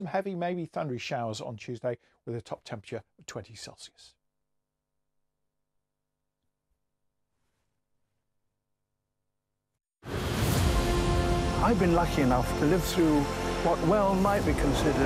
Some heavy, maybe thundery showers on Tuesday with a top temperature of 20 Celsius. I've been lucky enough to live through what well might be considered